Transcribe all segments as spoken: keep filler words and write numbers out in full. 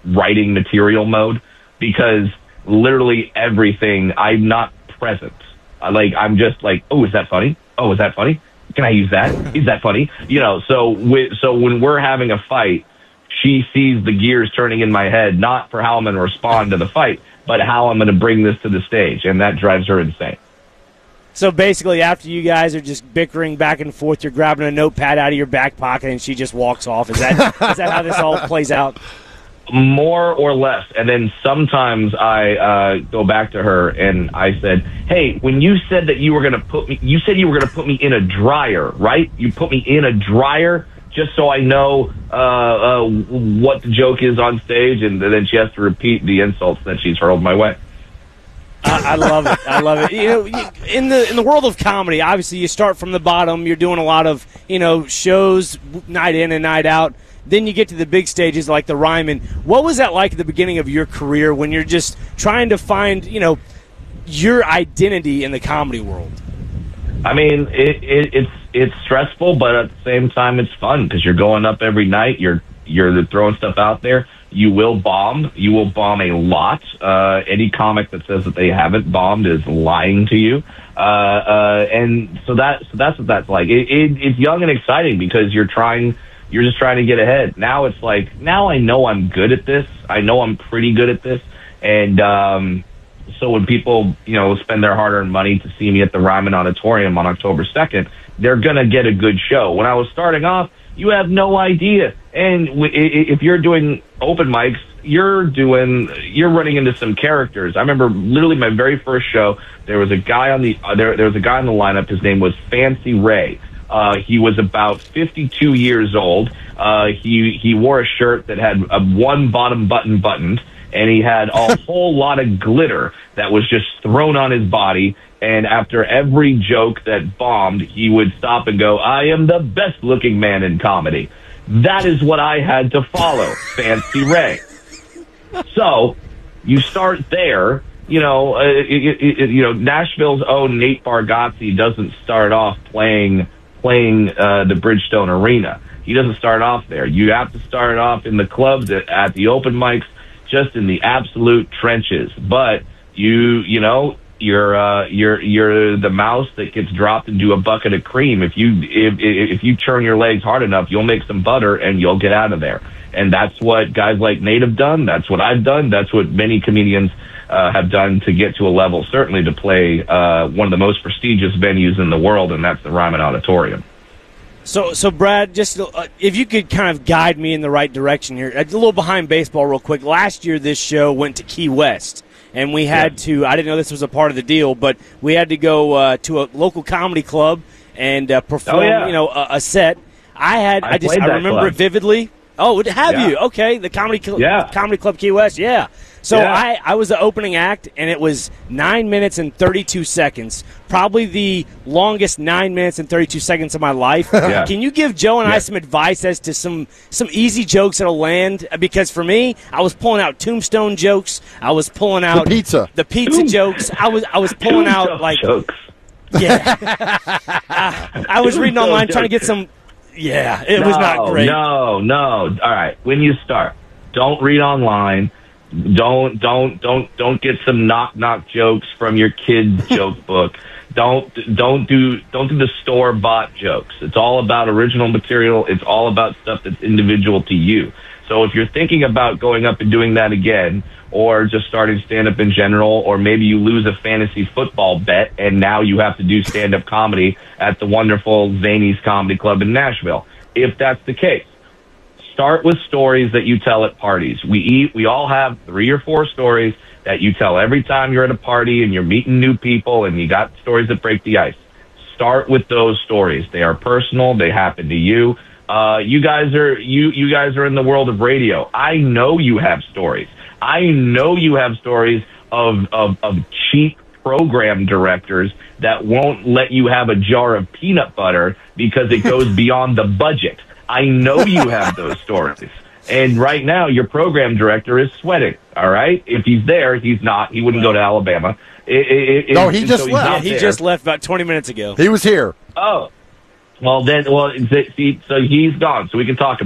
writing material mode because literally everything, I'm not present. I, like, I'm just like, oh, is that funny? Oh, is that funny? Can I use that? Is that funny? You know, so we, so when we're having a fight, she sees the gears turning in my head, not for how I'm going to respond to the fight, but how I'm going to bring this to the stage, and that drives her insane. So basically, after you guys are just bickering back and forth, you're grabbing a notepad out of your back pocket, and she just walks off. Is that is that how this all plays out? More or less. And then sometimes I uh, go back to her and I said, hey, when you said that you were going to put me, you said you were going to put me in a dryer, right? You put me in a dryer just so I know uh, uh, what the joke is on stage. And then she has to repeat the insults that she's hurled my way. I, I love it. I love it. You know, in the in the world of comedy, obviously you start from the bottom. You're doing a lot of, you know, shows night in and night out. Then you get to the big stages like the Ryman. What was that like at the beginning of your career when you're just trying to find, you know, your identity in the comedy world? I mean, it, it, it's it's stressful, but at the same time, it's fun because you're going up every night. You're you're throwing stuff out there. You will bomb. You will bomb a lot. Uh, any comic that says that they haven't bombed is lying to you. Uh, uh, and so that so that's what that's like. It, it, it's young and exciting because you're trying. You're just trying to get ahead. Now it's like, now I know I'm good at this. I know I'm pretty good at this. And um, so when people, you know, spend their hard-earned money to see me at the Ryman Auditorium on October second, they're going to get a good show. When I was starting off, you have no idea. And w- if you're doing open mics, you're doing, you're running into some characters. I remember literally my very first show, there was a guy on the, uh, there, there was a guy in the lineup. His name was Fancy Ray. Uh, he was about fifty-two years old. Uh, he he wore a shirt that had a one bottom button buttoned, and he had a whole lot of glitter that was just thrown on his body. And after every joke that bombed, he would stop and go, "I am the best looking man in comedy." That is what I had to follow, Fancy Ray. So you start there. You know, uh, it, it, it, you know, Nashville's own Nate Bargatze doesn't start off playing. playing uh, the Bridgestone Arena. He doesn't start off there. You have to start off in the clubs, at, at the open mics, just in the absolute trenches. But you, you know, you're uh, you're you're the mouse that gets dropped into a bucket of cream. If you if if you turn your legs hard enough, you'll make some butter and you'll get out of there. And that's what guys like Nate have done. That's what I've done. That's what many comedians uh, have done to get to a level, certainly to play uh, one of the most prestigious venues in the world, and that's the Ryman Auditorium. So, so Brad, just uh, if you could kind of guide me in the right direction here, a little behind baseball real quick. Last year, this show went to Key West, and we had yeah. to, I didn't know this was a part of the deal, but we had to go uh, to a local comedy club and uh, perform, oh, yeah. you know, a, a set. I had, I, I just, I remember club. it vividly. Oh, have yeah. you? Okay, the comedy, cl- yeah. comedy club Key West, yeah. So yeah. I, I was the opening act, and it was nine minutes and thirty-two seconds, probably the longest nine minutes and thirty-two seconds of my life. Yeah. Can you give Joe and yeah. I some advice as to some some easy jokes that'll land? Because for me, I was pulling out Tombstone jokes. I was pulling out the pizza, the pizza Tombstone. jokes. I was I was pulling Tombstone out like jokes. Yeah. I, I was reading Tombstone online trying to jokes. get some. Yeah, it no, was not great. No, no. All right. When you start, don't read online. Don't don't don't don't get some knock knock jokes from your kid's joke book. Don't don't do don't do the store bought jokes. It's all about original material. It's all about stuff that's individual to you. So if you're thinking about going up and doing that again, or just starting stand up in general, or maybe you lose a fantasy football bet and now you have to do stand up comedy at the wonderful Zany's Comedy Club in Nashville. If that's the case, start with stories that you tell at parties. We eat, we all have three or four stories that you tell every time you're at a party and you're meeting new people and you got stories that break the ice. Start with those stories. They are personal. They happen to you. Uh, you guys are, you, you guys are in the world of radio. I know you have stories. I know you have stories of, of, of cheap program directors that won't let you have a jar of peanut butter because it goes beyond the budget. I know you have those stories. And right now, your program director is sweating, all right? If he's there, he's not. He wouldn't go to Alabama. It, it, it, no, he just so left. Yeah, he there. just left about twenty minutes ago. He was here. Oh. Well, then, well, see, so he's gone, so we can talk about him.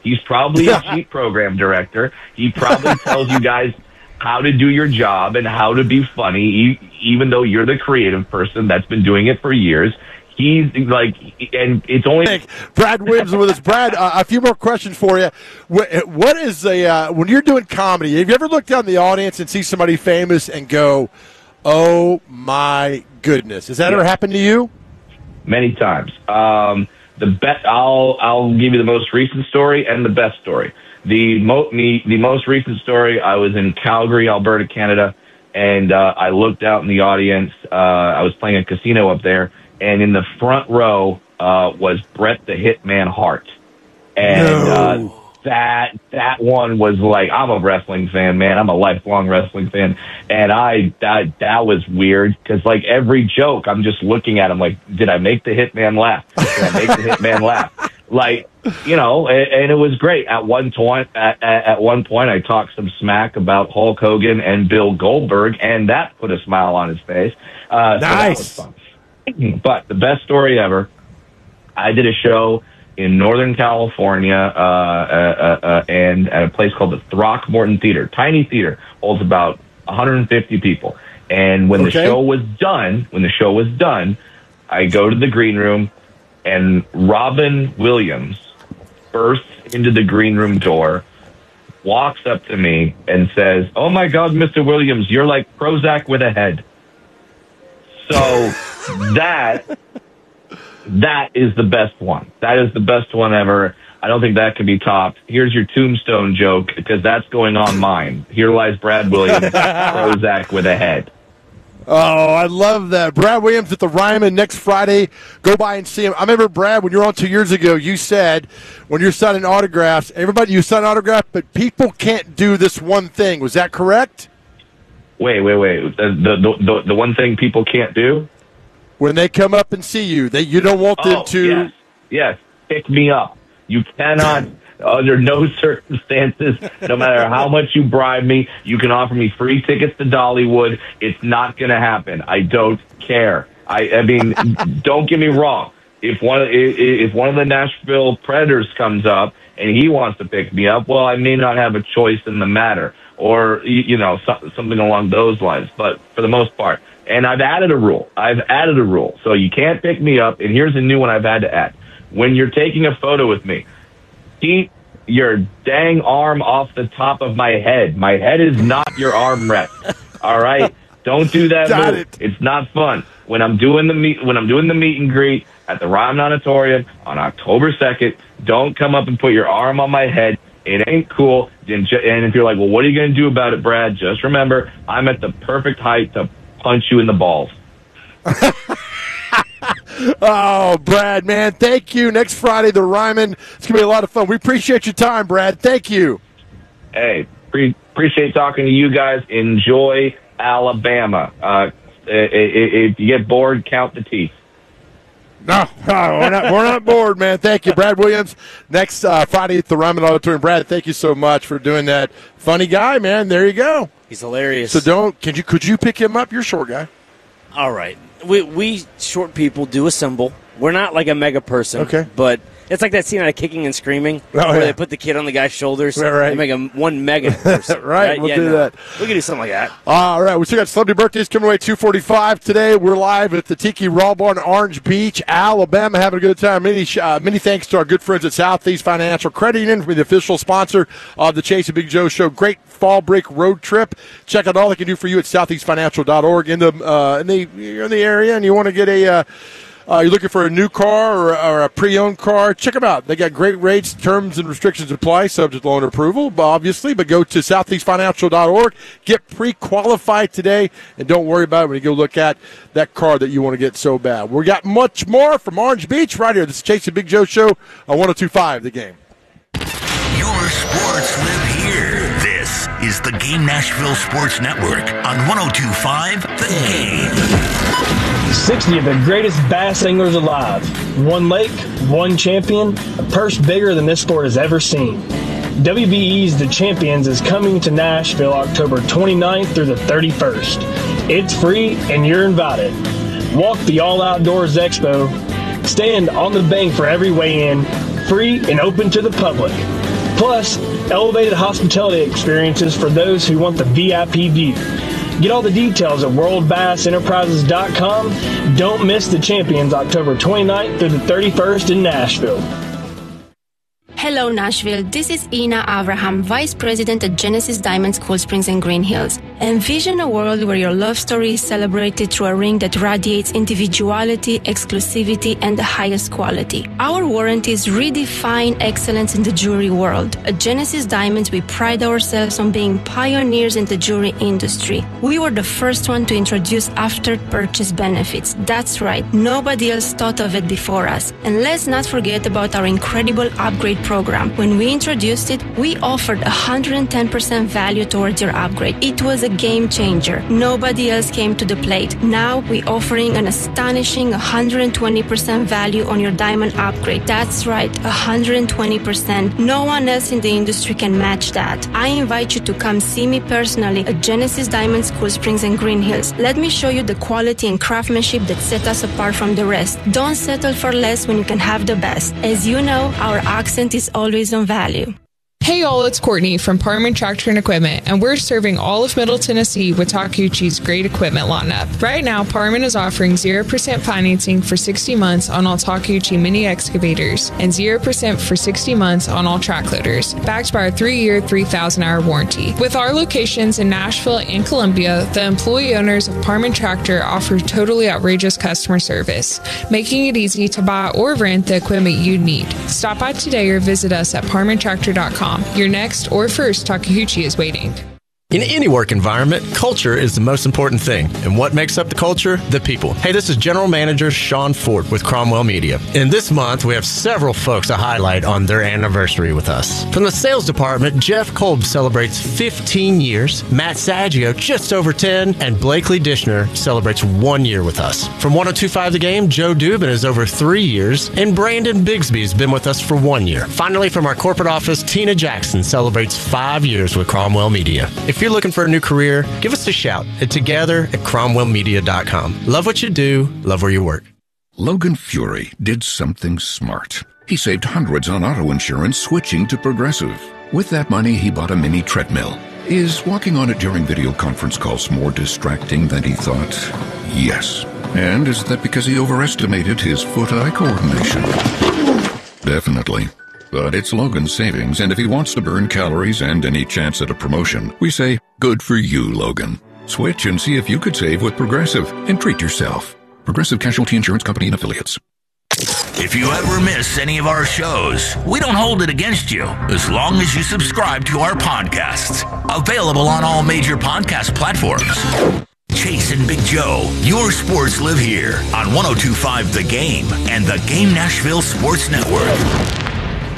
He's probably a cheap program director. He probably tells you guys how to do your job and how to be funny, even though you're the creative person that's been doing it for years. He's like, and it's only Brad Williams with us. Brad, uh, a few more questions for you. What, what is a uh, when you're doing comedy? Have you ever looked down the audience and see somebody famous and go, "Oh my goodness"? Has that yeah. ever happened to you? Many times. Um, the best. I'll I'll give you the most recent story and the best story. The mo- the, the most recent story. I was in Calgary, Alberta, Canada, and uh, I looked out in the audience. Uh, I was playing a casino up there. And in the front row uh, was Bret the Hitman Hart. And no. uh, that that one was like, I'm a wrestling fan, man. I'm a lifelong wrestling fan. And I that, that was weird because, like, every joke, I'm just looking at him like, did I make the Hitman laugh? Did I make the Hitman laugh? Like, you know, and, and it was great. At one point, at, at one point, I talked some smack about Hulk Hogan and Bill Goldberg, and that put a smile on his face. Uh, nice. So that was fun. But the best story ever, I did a show in Northern California uh, uh, uh, and at a place called the Throckmorton Theater. Tiny theater, holds about one hundred fifty people. And when okay. the show was done, when the show was done, I go to the green room, and Robin Williams bursts into the green room door, walks up to me, and says, "Oh my God, Mister Williams, you're like Prozac with a head." So that that is the best one. That is the best one ever. I don't think that can be topped. Here's your tombstone joke, because that's going on mine. Here lies Brad Williams, Prozac with a head. Oh, I love that. Brad Williams at the Ryman next Friday. Go by and see him. I remember, Brad, when you were on two years ago, you said when you're signing autographs, everybody, you sign autographs, but people can't do this one thing. Was that correct? Wait, wait, wait. The, the the the one thing people can't do? When they come up and see you, they you don't want them oh, to... Yes, yes, pick me up. You cannot, under no circumstances, no matter how much you bribe me, you can offer me free tickets to Dollywood. It's not going to happen. I don't care. I, I mean, don't get me wrong. If one, if one of the Nashville Predators comes up and he wants to pick me up, well, I may not have a choice in the matter. Or, you know, something along those lines. But for the most part, and I've added a rule. I've added a rule. So you can't pick me up. And here's a new one I've had to add. When you're taking a photo with me, keep your dang arm off the top of my head. My head is not your armrest. All right? Don't do that Got move. it. It's not fun. When I'm doing the meet, when I'm doing the meet and greet at the Ryman Auditorium on October second, don't come up and put your arm on my head. It ain't cool. And if you're like, well, what are you going to do about it, Brad? Just remember, I'm at the perfect height to punch you in the balls. Oh, Brad, man, thank you. Next Friday, the Ryman. It's going to be a lot of fun. We appreciate your time, Brad. Thank you. Hey, pre- appreciate talking to you guys. Enjoy Alabama. Uh, if you get bored, count the teeth. No, no, we're not, we're not bored, man. Thank you, Brad Williams. Next uh, Friday at the Ryman Auditorium. Brad, thank you so much for doing that. Funny guy, man. There you go. He's hilarious. So don't. Can you? Could you pick him up? You're a short guy. All right. We we short people do assemble. We're not like a mega person. Okay. But it's like that scene out of Kicking and Screaming oh, where yeah. they put the kid on the guy's shoulders right, right. and make him one mega person. right, right, we'll yeah, do no. that. We can do something like that. All right, we still got celebrity birthdays coming away two forty-five today. We're live at the Tiki Raw Bar in Orange Beach, Alabama, having a good time. Many uh, many thanks to our good friends at Southeast Financial Credit Union for being the official sponsor of the Chase and Big Joe Show. Great fall break road trip. Check out all they can do for you at southeast financial dot org. In the uh, in the you're in the area and you want to get a. Uh, Uh, you're looking for a new car or, or a pre-owned car, check them out. They got great rates, terms and restrictions apply, subject to loan approval, obviously. But go to southeast financial dot org, get pre-qualified today, and don't worry about it when you go look at that car that you want to get so bad. We got much more from Orange Beach right here. This is Chase and Big Joe Show on one oh two point five The Game. Your sports live here. This is the Game Nashville Sports Network on one oh two point five The Game. sixty of the greatest bass anglers alive. One lake, one champion, a purse bigger than this sport has ever seen. W B E's The Champions is coming to Nashville October twenty-ninth through the thirty-first. It's free and you're invited. Walk the All Outdoors Expo. Stand on the bank for every weigh-in. Free and open to the public. Plus, elevated hospitality experiences for those who want the V I P view. Get all the details at world bass enterprises dot com. Don't miss the Champions October twenty-ninth through the thirty-first in Nashville. Hello, Nashville. This is Ina Abraham, Vice President at Genesis Diamonds Cool Springs and Green Hills. Envision a world where your love story is celebrated through a ring that radiates individuality, exclusivity, and the highest quality. Our warranties redefine excellence in the jewelry world. At Genesis Diamonds, we pride ourselves on being pioneers in the jewelry industry. We were the first one to introduce after-purchase benefits. That's right, nobody else thought of it before us. And let's not forget about our incredible upgrade program. When we introduced it, we offered one hundred ten percent value towards your upgrade. It was a game changer. Nobody else came to the plate. Now we're offering an astonishing one hundred twenty percent value on your diamond upgrade. That's right, one hundred twenty percent. No one else in the industry can match that. I invite you to come see me personally at Genesis Diamonds Cool Springs and Green Hills. Let me show you the quality and craftsmanship that set us apart from the rest. Don't settle for less when you can have the best. As you know, our accent is always on value. Hey y'all, it's Courtney from Parman Tractor and Equipment, and we're serving all of Middle Tennessee with Takeuchi's great equipment lineup. Right now, Parman is offering zero percent financing for sixty months on all Takeuchi mini excavators and zero percent for sixty months on all track loaders, backed by our three-year, three thousand hour warranty. With our locations in Nashville and Columbia, the employee owners of Parman Tractor offer totally outrageous customer service, making it easy to buy or rent the equipment you need. Stop by today or visit us at parman tractor dot com. Your next or first Takeuchi is waiting. In any work environment, culture is the most important thing. And what makes up the culture? The people. Hey, this is General Manager Sean Ford with Cromwell Media. And this month, we have several folks to highlight on their anniversary with us. From the sales department, Jeff Kolb celebrates fifteen years, Matt Saggio just over ten, and Blakely Dishner celebrates one year with us. From one oh two point five The Game, Joe Dubin is over three years, and Brandon Bigsby has been with us for one year. Finally, from our corporate office, Tina Jackson celebrates five years with Cromwell Media. If you're looking for a new career, give us a shout at together at cromwell media dot com. Love what you do, love where you work. Logan Fury did something smart. He saved hundreds on auto insurance switching to Progressive. With that money, he bought a mini treadmill. Is walking on it during video conference calls more distracting than he thought? Yes. And is that because he overestimated his foot-eye coordination? Definitely. But it's Logan's savings, and if he wants to burn calories and any chance at a promotion, we say, good for you, Logan. Switch and see if you could save with Progressive and treat yourself. Progressive Casualty Insurance Company and Affiliates. If you ever miss any of our shows, we don't hold it against you as long as you subscribe to our podcasts. Available on all major podcast platforms. Chase and Big Joe, your sports live here on one oh two point five The Game and the Game Nashville Sports Network.